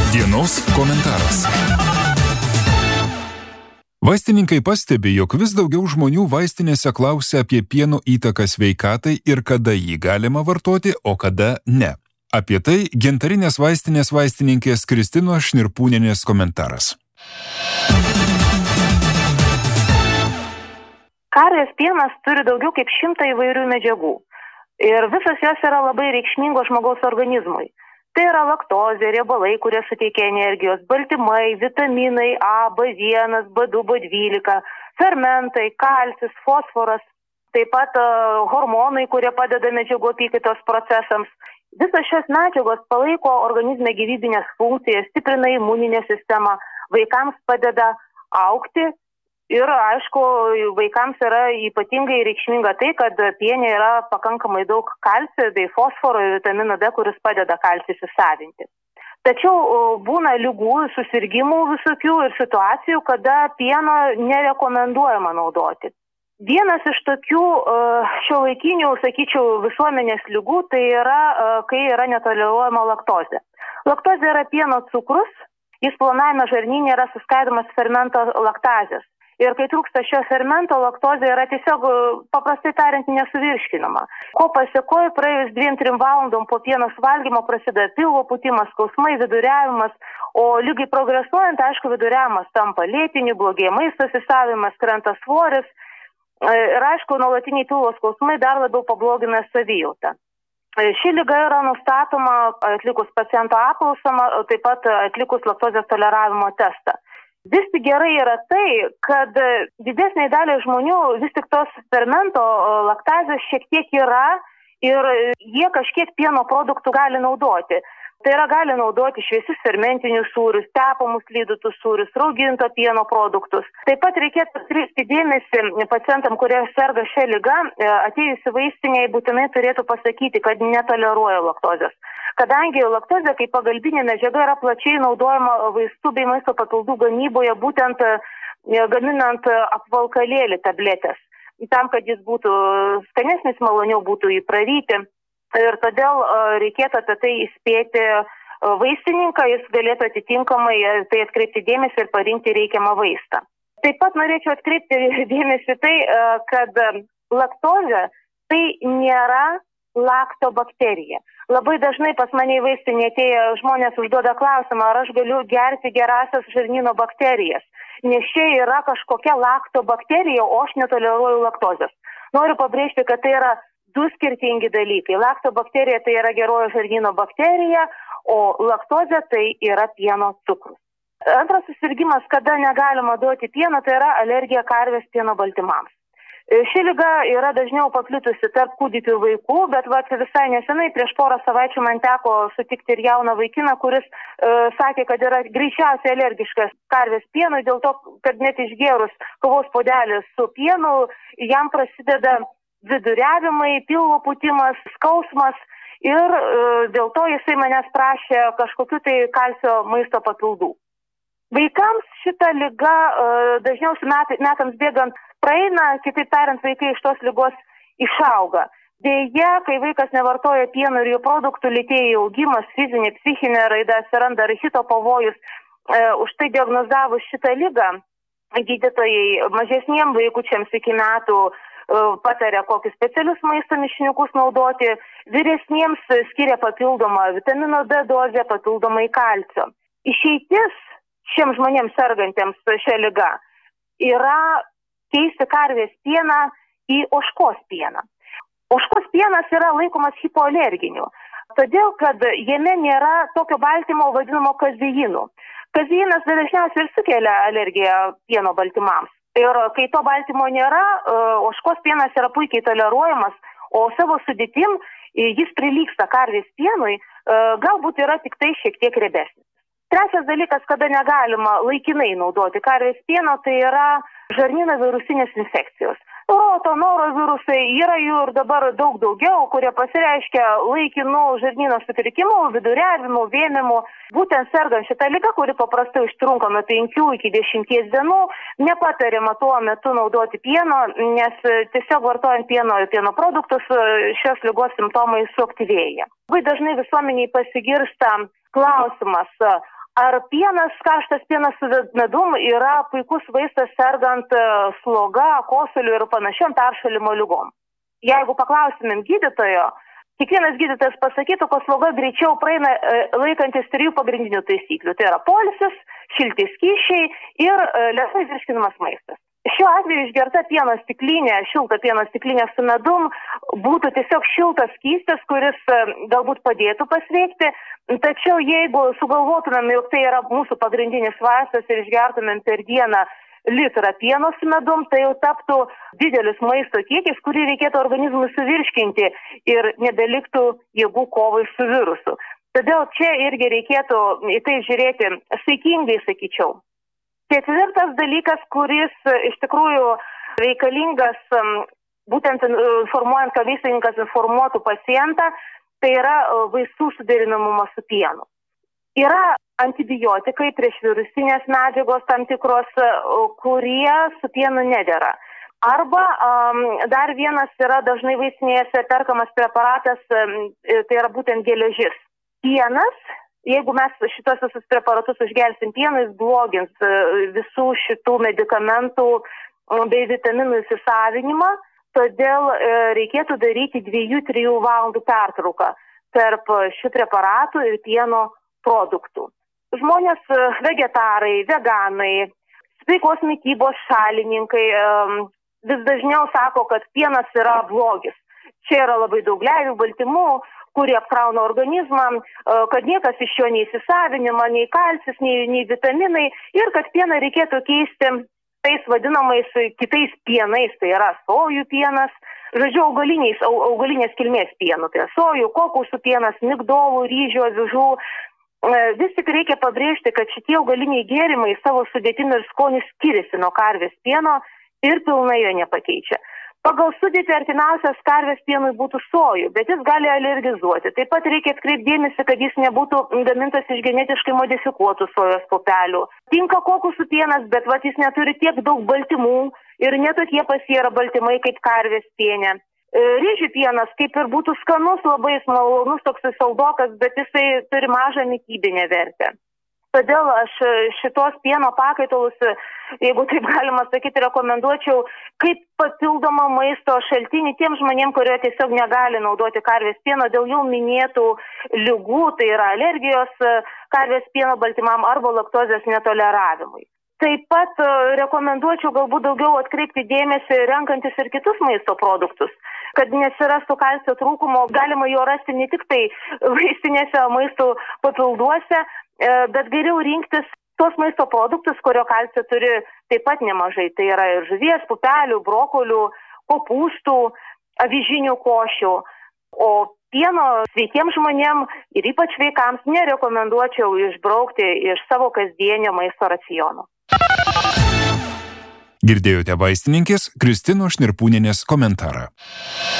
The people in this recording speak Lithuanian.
Dienos komentaras. Vaistininkai pastebi, jog vis daugiau žmonių vaistinėse klausia apie pieno įtaką sveikatai ir kada jį galima vartoti, o kada ne. Apie tai Gintarinės vaistinės vaistininkės Kristinos Šnirpūnienės komentaras. Karvės pienas turi daugiau kaip 100 įvairių medžiagų ir visos jos yra labai reikšmingos žmogaus organizmui. Tai yra laktozė, riebalai, kurie suteikia energijos, baltymai, vitaminai A, B1, B2, B12, fermentai, kalcis, fosforas, taip pat hormonai, kurie padeda medžiagų apykaitos procesams. Visos šios medžiagos palaiko organizme gyvybinės funkcijas, stiprina imuninę sistemą, vaikams padeda augti. Ir, aišku, vaikams yra ypatingai reikšminga tai, kad piene yra pakankamai daug kalcio bei fosforo ir vitamino D, kuris padeda kalcį įsisavinti. Tačiau būna ligų, susirgimų visokių ir situacijų, kada pieno nerekomenduojama naudoti. Vienas iš tokių šiuolaikinių, sakyčiau, visuomenės ligų, tai yra, kai yra netoleruojama laktozė. Laktozė yra pieno cukrus, jis plonajame žarnyne yra suskaidomas fermento laktazės. Ir kai trūksta šio fermento, laktozė yra tiesiog, paprastai tariant, nesuvirškinama. Ko pasiekoja, praėjus 2-3 valandom po pieno suvalgymo prasideda pilvo pūtimas, skausmai, viduriavimas, o lygai progresuojant, aišku, viduriavimas tampa lėtiniu, blogėja maisto įsisavinimas, krenta svoris ir, aišku, nuolatiniai pilvo skausmai dar labiau pablogina savijautą. Ši liga yra nustatoma atlikus paciento apklausą, taip pat atlikus laktozės toleravimo testą. Vis tik gerai yra tai, kad didesniai daliai žmonių vis tik tos fermento laktazės šiek tiek yra ir jie kažkiek pieno produktų gali naudoti. Tai yra gali naudoti šviesius fermentinius sūrius, tepamus lydytus sūrius, rauginto pieno produktus. Taip pat reikėtų atkreipti dėmesį pacientam, kurie serga šią ligą, atėjusi vaistinėje būtinai turėtų pasakyti, kad netoleruoja laktozės. Kadangi laktozė kaip pagalbinė medžiaga yra plačiai naudojama vaistų bei maisto papildų gamyboje, būtent gaminant apvalkalėlį tabletės, tam, kad jis būtų skanesnis, maloniau būtų jį praryti. Ir todėl reikėtų apie tai įspėti vaistininką, jis galėtų atitinkamai tai atkreipti dėmesį ir parinkti reikiamą vaistą. Taip pat norėčiau atkreipti dėmesį tai, kad laktozė tai nėra laktobakterija. Labai dažnai pas mane į vaistinę atėję žmonės užduoda klausimą, ar aš galiu gerti gerasias žarnyno bakterijas, nes čia yra kažkokia laktobakterija, o aš netoleruoju laktozės. Noriu pabrėžti, kad tai yra du skirtingi dalykai. Laktobakterija tai yra gerojo žarnyno bakterija, o laktozė tai yra pieno cukrus. Antras susirgimas, kada negalima duoti pieno, tai yra alergija karvės pieno baltymams. Ši liga yra dažniau paplitusi tarp kūdikių ir vaikų, bet visai nesenai prieš porą savaičių man teko sutikti ir jauną vaikiną, kuris sakė, kad yra greičiausiai alergiškas karvės pienui, dėl to, kad net išgėrus kavos puodelį su pienu, jam prasideda viduriavimai, pilvo pūtimas, skausmas ir dėl to jisai manęs prašė kažkokiu tai kalcio maisto papildų. Vaikams šita liga dažniausiai metams bėgant praeina, kitaip tariant, vaikai iš tos ligos išauga. Deja, kai vaikas nevartoja pieno ir jų produktų, lėtėja augimas, fizinė, psichinė raida, atsiranda rachito pavojus. Už tai diagnozavus šitą ligą, gydytojai mažesniem vaikučiams iki metų pataria kokius specialius maisto mišiniukus naudoti, vyresniems skiria papildomą vitamino D dozę, papildomai kalcio. Išeitis šiems žmonėms sergantiems šią ligą yra keisti karvės pieną į ožkos pieną. Ožkos pienas yra laikomas hipoalerginiu, todėl kad jame nėra tokio baltymo vadinamo kazeinu. Kazeinas dažniausiai ir sukelia alergiją pieno baltymams. Ir kai to baltymo nėra, ožkos pienas yra puikiai toleruojamas, o savo sudėtim jis prilygsta karvės pienui, galbūt yra tik tai šiek tiek riebesnis. Trečias dalykas, kada negalima laikinai naudoti karvės pieno, tai yra žarnyno virusinės infekcijos. Roto, norovirusai, yra jų ir dabar daug daugiau, kurie pasireiškia laikinų žarnyno sutrikimų, viduriavimų, vėmimų. Būtent sergant šitą ligą, kuri paprastai užtrunka nuo 5 iki 10 dienų, nepatariama tuo metu naudoti pieno, nes tiesiog vartojant pieno ir pieno produktus šios ligos simptomai suaktyvėja. Labai dažnai visuomeniai pasigirsta klausimas, ar pienas, karštas pienas su medum yra puikus vaistas sergant sloga, kosuliu ir panašiom peršalimo ligom. Jeigu paklausimėm gydytojo, kiekvienas gydytojas pasakytų, kad sloga greičiau praeina laikantis 3 pagrindinių taisyklių. Tai yra poilsis, šilti skysčiai ir lėtai virškinamas maistas. Šiuo atveju išgerta pieno stiklinė, šilta pieno stiklinė su medum būtų tiesiog šiltas skystis, kuris galbūt padėtų pasveikti. Tačiau jeigu sugalvotumėm, jog tai yra mūsų pagrindinis vaistas ir išgertumėm per dieną litrą pieno su medum, tai jau taptų didelis maisto kiekis, kurį reikėtų organizmui suvirškinti ir nebeliktų jėgų kovai su virusu. Todėl čia irgi reikėtų į tai žiūrėti saikingai, sakyčiau. 4. dalykas, kuris iš tikrųjų reikalingas būtent informuojant, kad vaistininkas informuotų pacientą, tai yra vaistų suderinamumas su pienu. Yra antibiotikai, priešvirusinės medžiagos tam tikros, kurie su pienu nedera. Arba dar vienas yra dažnai vaistinėse perkamas preparatas, tai yra būtent geležis. Pienas, jeigu mes šitos visus preparatus užgersim pienu, jis blogins visų šitų medikamentų bei vitaminų įsisavinimą, todėl reikėtų daryti 2-3 valandų pertrauką tarp šių preparatų ir pieno produktų. Žmonės vegetarai, veganai, sveikos mitybos šalininkai vis dažniau sako, kad pienas yra blogis. Čia yra labai daug gleivių, baltymų, kurie apkrauna organizmą, kad niekas iš jo neįsisavinima, nei kalcis, nei vitaminai ir kad pieną reikėtų keisti tais vadinamais kitais pienais, tai yra sojų pienas, žodžiu, augalinės kilmės pienų, tai yra sojų, kokosų pienas, migdolų, ryžių, avižų. Vis tik reikia pabrėžti, kad šitie augaliniai gėrimai savo sudėtimi ir skoniu skiriasi nuo karvės pieno ir pilnai jo nepakeičia. Pagal sudėtį artimiausias karvės pienui būtų sojų, bet jis gali alergizuoti. Taip pat reikia atkreipti dėmesį, kad jis nebūtų gamintas iš genetiškai modifikuotų sojos pupelių. Tinka kokosų pienas, bet jis neturi tiek daug baltymų ir netokie pas jį yra baltymai kaip karvės piene. Ryžių pienas kaip ir būtų skanus, labai malonus, toks saldokas, bet jisai turi mažą mitybinę vertę. Todėl aš šitos pieno pakaitalus, jeigu taip galima sakyti, rekomenduočiau kaip papildomą maisto šaltinį tiem žmonėm, kurie tiesiog negali naudoti karvės pieno dėl jau minėtų ligų, tai yra alergijos karvės pieno baltymam arba laktozės netoleravimui. Taip pat rekomenduočiau galbūt daugiau atkreipti dėmesį renkantis ir kitus maisto produktus, kad nesirastų kalcio trūkumo, galima jo rasti ne tik tai vaistinėse maisto papilduose, bet geriau rinktis tos maisto produktus, kurio kalcio turi taip pat nemažai. Tai yra ir žuvies, pupelių, brokolių, kopūstų, avižinių košių. O pieno sveikiems žmonėm ir ypač vaikams nerekomenduočiau išbraukti iš savo kasdienio maisto raciono. Girdėjote vaistininkės Kristinos Šnirpūnienės komentarą.